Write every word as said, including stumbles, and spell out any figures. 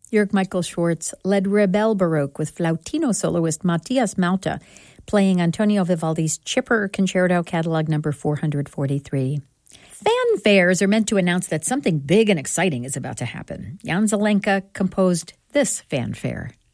Jörg Michael Schwartz led Rebel Baroque with flautino soloist Matthias Mauta, playing Antonio Vivaldi's Chipper Concerto Catalog number four hundred forty-three. Fanfares are meant to announce that something big and exciting is about to happen. Jan Zelenka composed this fanfare.